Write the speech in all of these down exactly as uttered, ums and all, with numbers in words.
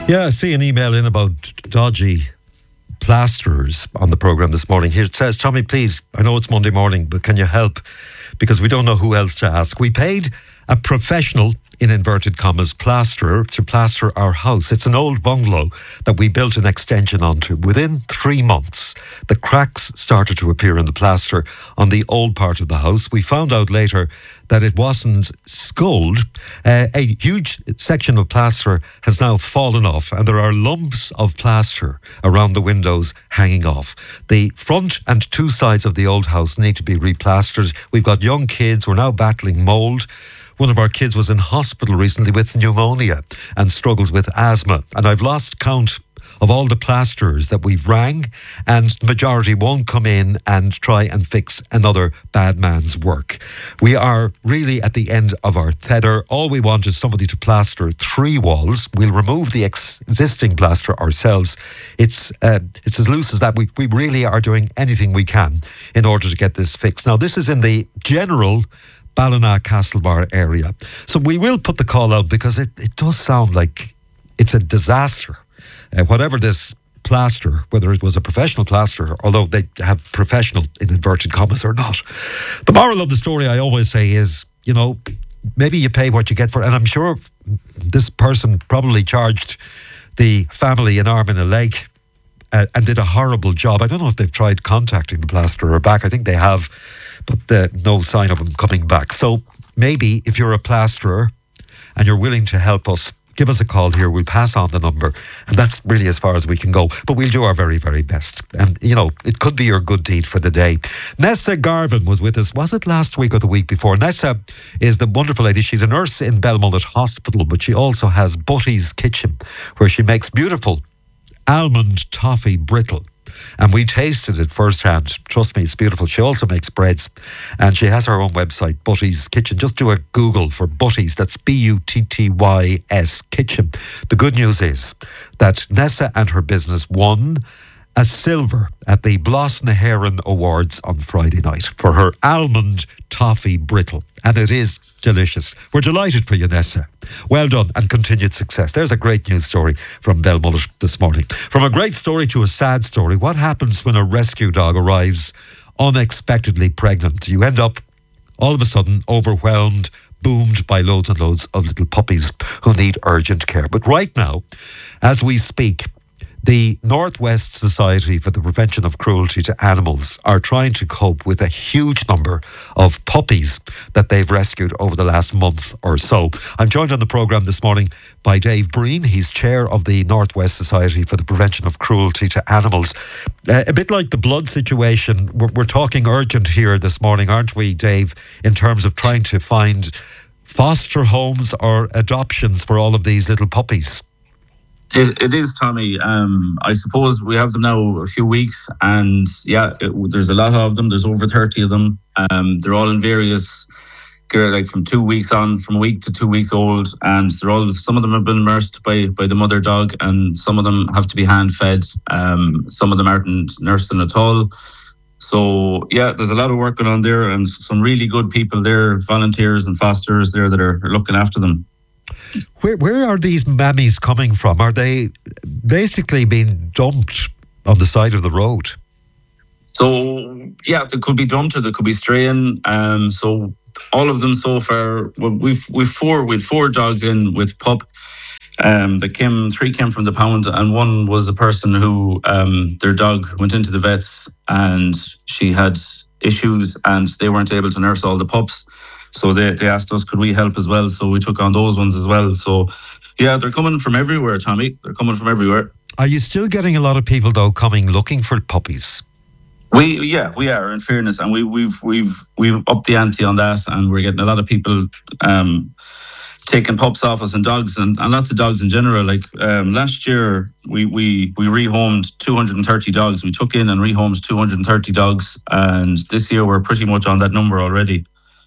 Yeah, I see an email in about dodgy plasters on the programme this morning. Here it says, Tommy, please, I know it's Monday morning, but can you help? Because we don't know who else to ask. We paid a professional, in inverted commas, plasterer to plaster our house. It's an old bungalow that we built an extension onto. Within three months, the cracks started to appear in the plaster on the old part of the house. We found out later that it wasn't sculled. Uh, a huge section of plaster has now fallen off, and there are lumps of plaster around the windows hanging off. The front and two sides of the old house need to be replastered. We've got young kids. We're now battling mould. One of our kids was in hospital recently with pneumonia and struggles with asthma. And I've lost count of all the plasterers that we've rang, and the majority won't come in and try and fix another bad man's work. We are really at the end of our tether. All we want is somebody to plaster three walls. We'll remove the ex- existing plaster ourselves. It's uh, it's as loose as that. We, we really are doing anything we can in order to get this fixed. Now, this is in the general Ballina Castlebar area. So we will put the call out because it, it does sound like it's a disaster. Uh, whatever this plaster, whether it was a professional plasterer, although they have professional in inverted commas or not. The moral of the story, I always say, is, you know, maybe you pay what you get for it. And I'm sure this person probably charged the family an arm and a leg uh, and did a horrible job. I don't know if they've tried contacting the plasterer back. I think they have, but uh, no sign of them coming back. So maybe if you're a plasterer and you're willing to help us, give us a call here. We'll pass on the number. And that's really as far as we can go. But we'll do our very, very best. And, you know, it could be your good deed for the day. Nessa Garvin was with us. Was it last week or the week before? Nessa is the wonderful lady. She's a nurse in Belmullet Hospital, but she also has Butty's Kitchen, where she makes beautiful almond toffee brittle. And we tasted it firsthand. Trust me, it's beautiful. She also makes breads. And she has her own website, Butty's Kitchen. Just do a Google for Butty's. That's B U T T Y S Kitchen. The good news is that Nessa and her business won a silver at the Blas na HÉireann Awards on Friday night for her almond toffee brittle. And it is delicious. We're delighted for you, Nessa. Well done and continued success. There's a great news story from Belmullet this morning. From a great story to a sad story, what happens when a rescue dog arrives unexpectedly pregnant? You end up all of a sudden overwhelmed, boomed by loads and loads of little puppies who need urgent care. But right now, as we speak, the Northwest Society for the Prevention of Cruelty to Animals are trying to cope with a huge number of puppies that they've rescued over the last month or so. I'm joined on the programme this morning by Dave Breen. He's chair of the Northwest Society for the Prevention of Cruelty to Animals. Uh, a bit like the blood situation, we're, we're talking urgent here this morning, aren't we, Dave, in terms of trying to find foster homes or adoptions for all of these little puppies? It, it is, Tommy. Um, I suppose we have them now a few weeks, and yeah, it, there's a lot of them. There's over thirty of them. Um, they're all in various, like from two weeks on, from a week to two weeks old, and they're all. Some of them have been immersed by by the mother dog, and some of them have to be hand fed. Um, some of them aren't nursing at all. So yeah, there's a lot of work going on there, and some really good people there, volunteers and fosters there that are, are looking after them. Where where are these mammies coming from? Are they basically being dumped on the side of the road? So yeah, they could be dumped or they could be straying. Um, so all of them so far, well, we've we've four we've four dogs in with pup. Um, that came three came from the pound, and one was a person who um, their dog went into the vets and she had issues, and they weren't able to nurse all the pups. So they, they asked us, could we help as well? So we took on those ones as well. So yeah, they're coming from everywhere, Tommy. They're coming from everywhere. Are you still getting a lot of people though coming looking for puppies? We yeah we are, in fairness, and we we've we've we've upped the ante on that, and we're getting a lot of people um, taking pups off us and dogs and, and lots of dogs in general. Like um, last year, we we we rehomed two hundred thirty dogs. We took in and rehomed two hundred thirty dogs, and this year we're pretty much on that number already.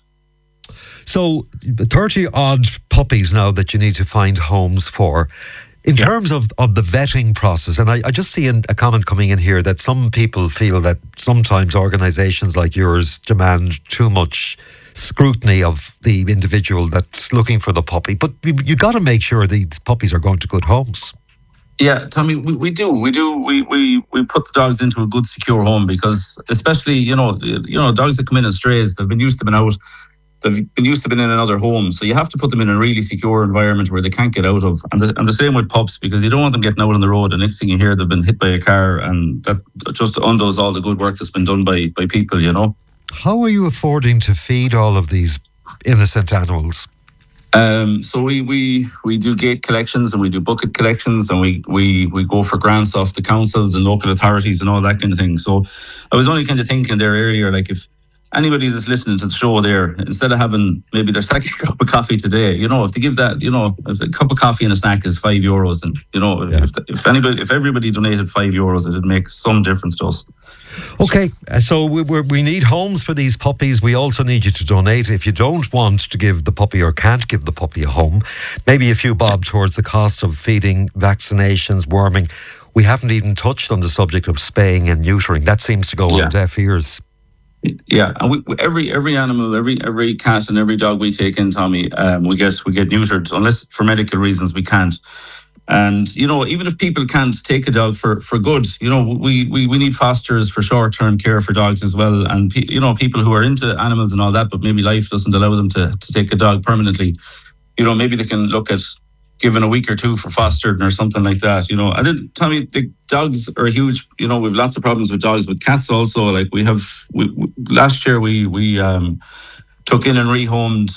So thirty odd puppies now that you need to find homes for. In yeah. terms of, of the vetting process, and I, I just see in, a comment coming in here that some people feel that sometimes organisations like yours demand too much scrutiny of the individual that's looking for the puppy. But you, you got to make sure these puppies are going to good homes. Yeah, Tommy, we, we do, we do, we, we we put the dogs into a good, secure home because, especially, you know, you know, dogs that come in as strays, they've been used to being out, they've been used to being in another home, so you have to put them in a really secure environment where they can't get out of. And the, and the same with pups, because you don't want them getting out on the road. The next thing you hear, they've been hit by a car, and that just undoes all the good work that's been done by by people. You know. How are you affording to feed all of these innocent animals? Um, so we, we we do gate collections and we do bucket collections, and we, we, we go for grants off the councils and local authorities and all that kind of thing. So I was only kind of thinking there earlier, like if anybody that's listening to the show there, instead of having maybe their second cup of coffee today, you know, if they give that, you know, if a cup of coffee and a snack is five euros, and you know, yeah. if if anybody, if everybody donated five euros, it'd make some difference to us. Okay, so we we're, we need homes for these puppies. We also need you to donate. If you don't want to give the puppy or can't give the puppy a home, maybe a few bob towards the cost of feeding, vaccinations, worming. We haven't even touched on the subject of spaying and neutering. That seems to go yeah. on deaf ears. Yeah, and we, every every animal, every every cat and every dog we take in, Tommy, um, we get we get neutered unless for medical reasons we can't. And, you know, even if people can't take a dog for, for good, you know, we, we, we need fosters for short-term care for dogs as well. And, pe- you know, people who are into animals and all that, but maybe life doesn't allow them to, to take a dog permanently, you know, maybe they can look at giving a week or two for fostering or something like that, you know. And then, Tommy, the dogs are huge. You know, we've lots of problems with dogs, with cats also. Like we have, we, we, last year we, we um, took in and rehomed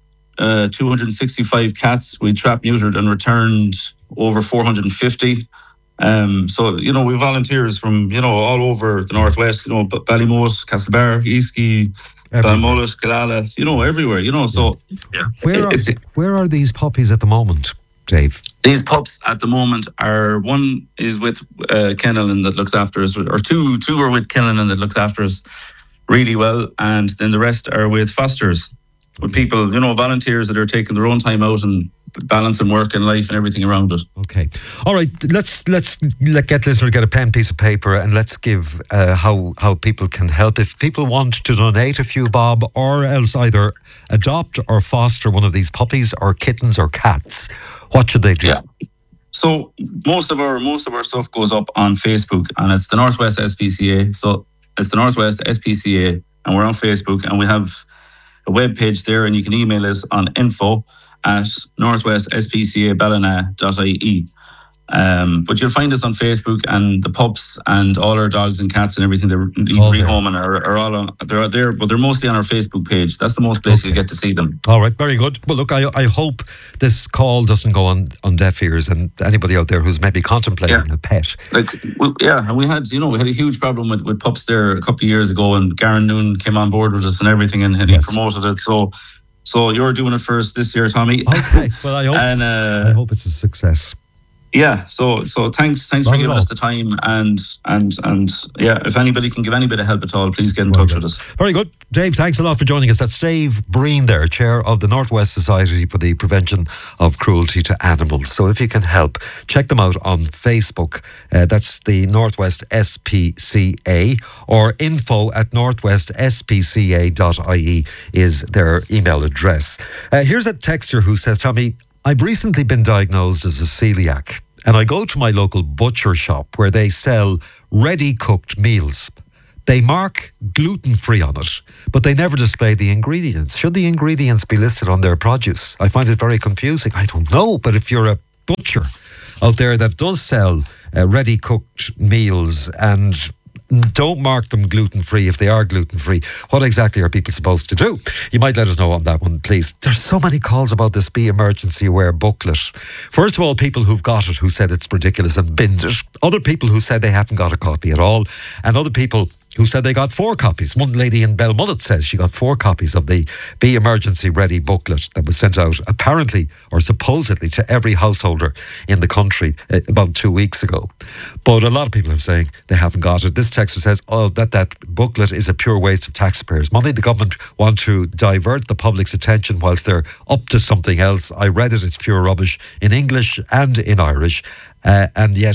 uh, two hundred sixty-five cats. We trapped, neutered and returned over four hundred fifty. Um, so, you know, we volunteers from, you know, all over the Northwest, you know, Ballymote, Castlebar, Easky, Balmullet, Galala, you know, everywhere, you know, so. Yeah. Where, are, where are these puppies at the moment, Dave? These pups at the moment are, one is with uh, Kennelin that looks after us, or two two are with Kennelin that looks after us really well, and then the rest are with fosters, with people, you know, volunteers that are taking their own time out and balancing work and life and everything around it. Okay. All right. Let's let's let get listener get a pen, piece of paper, and let's give uh, how how people can help. If people want to donate a few bob, or else either adopt or foster one of these puppies or kittens or cats, what should they do? Yeah. So most of our most of our stuff goes up on Facebook, and it's the Northwest S P C A. So it's the Northwest S P C A, and we're on Facebook, and we have a web page there, and you can email us on info at northwest s p c a ballina dot i e. Um, but you'll find us on Facebook, and the pups and all our dogs and cats and everything that rehoming are, are all on, they're out there, but they're mostly on our Facebook page. That's the most place okay. you get to see them. All right, very good. Well, look, I I hope this call doesn't go on, on deaf ears, and anybody out there who's maybe contemplating yeah. a pet. Like, we, yeah, and we had, you know, we had a huge problem with, with pups there a couple of years ago, and Garen Noon came on board with us and everything, and, and yes. he promoted it. So, so you're doing it first this year, Tommy. Okay, well, I hope and, uh, I hope it's a success. Yeah, so so thanks thanks Not for giving us the time, and and and yeah, if anybody can give any bit of help at all, please get in well touch good. with us. Very good. Dave, thanks a lot for joining us. That's Dave Breen there, Chair of the Northwest Society for the Prevention of Cruelty to Animals. So if you can help, check them out on Facebook. Uh, that's the Northwest S P C A, or info at northwest s p c a dot i e is their email address. Uh, here's a texter who says, Tommy, I've recently been diagnosed as a celiac, and I go to my local butcher shop where they sell ready-cooked meals. They mark gluten-free on it, but they never display the ingredients. Should the ingredients be listed on their produce? I find it very confusing. I don't know, but if you're a butcher out there that does sell uh, ready-cooked meals and don't mark them gluten-free if they are gluten-free, what exactly are people supposed to do? You might let us know on that one, please. There's so many calls about this Be Emergency Aware booklet. First of all, people who've got it who said it's ridiculous and binned it. Other people who said they haven't got a copy at all. And other people who said they got four copies. One lady in Belmullet says she got four copies of the Be Emergency Ready booklet that was sent out apparently or supposedly to every householder in the country uh, about two weeks ago. But a lot of people are saying they haven't got it. This texter says, oh, that that booklet is a pure waste of taxpayers' money. The government want to divert the public's attention whilst they're up to something else. I read it, it's pure rubbish in English and in Irish, uh, and yet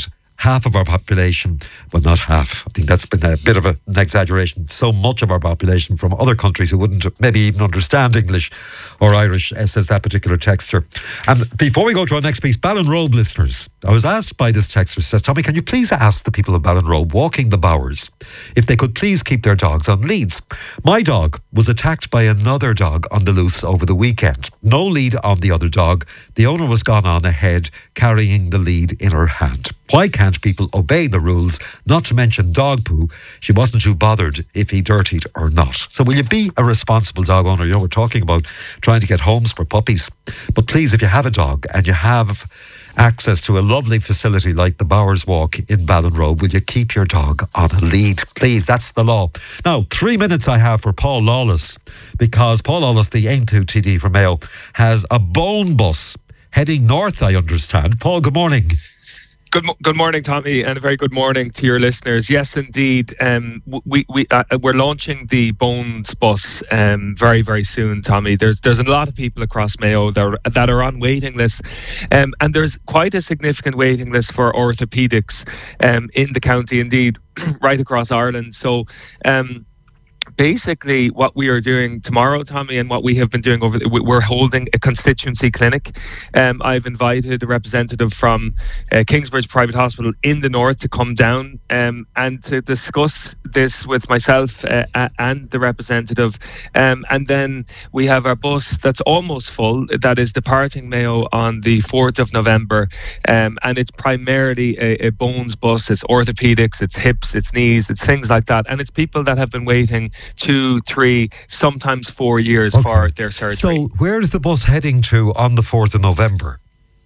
half of our population, well, not half, I think that's been a bit of a, an exaggeration, so much of our population from other countries who wouldn't maybe even understand English or Irish, uh, says that particular texter. And before we go to our next piece, Ballinrobe listeners, I was asked by this texter, says, Tommy, can you please ask the people of Ballinrobe walking the Bowers if they could please keep their dogs on leads? My dog was attacked by another dog on the loose over the weekend. No lead on the other dog. The owner was gone on ahead, carrying the lead in her hand. Why can't people obey the rules? Not to mention dog poo. She wasn't too bothered if he dirtied or not. So will you be a responsible dog owner? You know, we're talking about trying to get homes for puppies. But please, if you have a dog and you have access to a lovely facility like the Bowers Walk in Ballinrobe, will you keep your dog on a lead? Please, that's the law. Now, three minutes I have for Paul Lawless, because Paul Lawless, the Aim two T D for Mayo, has a bone bus heading north, I understand. Paul, good morning. Good, good morning, Tommy, and a very good morning to your listeners. Yes, indeed, um, we we uh, we're launching the Bones bus um, very very soon, Tommy. There's there's a lot of people across Mayo that are, that are on waiting lists, um, and there's quite a significant waiting list for orthopedics um, in the county, indeed, right across Ireland. So. Um, Basically, what we are doing tomorrow, Tommy, and what we have been doing over, the, we're holding a constituency clinic. Um, I've invited a representative from uh, Kingsbridge Private Hospital in the north to come down um, and to discuss this with myself uh, and the representative. Um, and then we have our bus that's almost full, that is departing Mayo on the fourth of November. Um, and it's primarily a, a bones bus. It's orthopedics, it's hips, it's knees, it's things like that. And it's people that have been waiting two, three, sometimes four years okay. for their surgery. So where is the bus heading to on the fourth of November?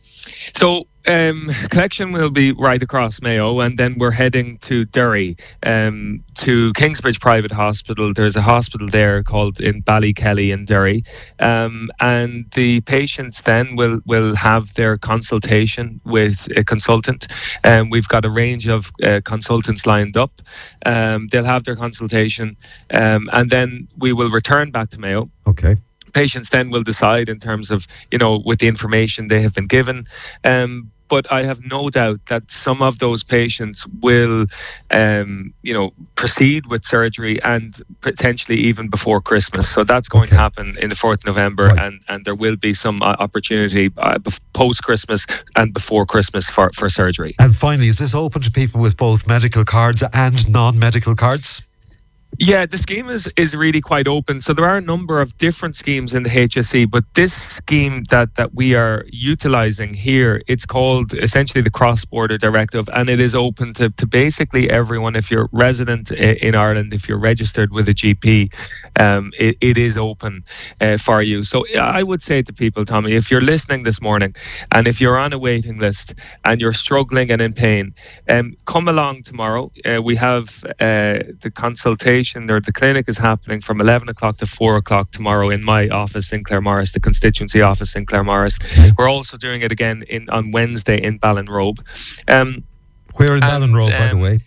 So um, collection will be right across Mayo, and then we're heading to Derry, um, to Kingsbridge Private Hospital. There's a hospital there called in Ballykelly in Derry, um, and the patients then will, will have their consultation with a consultant. Um, we've got a range of uh, consultants lined up. Um, they'll have their consultation, um, and then we will return back to Mayo. Okay. Patients then will decide in terms of, you know, with the information they have been given. Um, but I have no doubt that some of those patients will, um, you know, proceed with surgery and potentially even before Christmas. So that's going okay. to happen in the fourth of November, right. and, and there will be some uh, opportunity uh, post-Christmas and before Christmas for, for surgery. And finally, is this open to people with both medical cards and non-medical cards? Yeah, the scheme is, is really quite open. So there are a number of different schemes in the H S E, but this scheme that, that we are utilising here, it's called essentially the Cross-Border Directive, and it is open to, to basically everyone. If you're resident in Ireland, if you're registered with a G P, um, it, it is open uh, for you. So I would say to people, Tommy, if you're listening this morning and if you're on a waiting list and you're struggling and in pain, um, come along tomorrow. Uh, we have uh, the consultation. There, the clinic is happening from eleven o'clock to four o'clock tomorrow in my office in Claremorris, the constituency office in Claremorris. Okay. We're also doing it again in on Wednesday in Ballinrobe. Um, Where in and, Ballinrobe, um, by the way?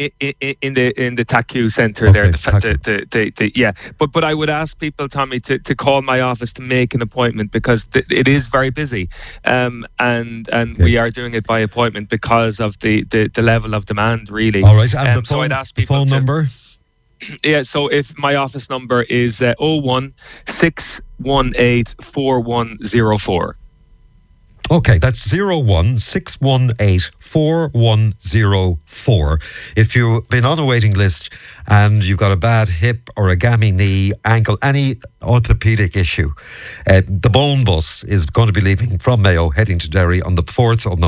In the in the T A C U centre okay, there, the, the, the, the, the yeah. But but I would ask people, Tommy, to, to call my office to make an appointment, because th- it is very busy, um, and and okay. we are doing it by appointment because of the, the, the level of demand, really. All right, and um, the phone, so I'd ask people phone to, number. Yeah, so if my office number is uh, oh one six one eight four one oh four. Okay, that's zero one six one eight four one oh four. If you've been on a waiting list and you've got a bad hip or a gammy knee, ankle, any orthopedic issue, uh, the Bone Bus is going to be leaving from Mayo, heading to Derry on the fourth of November.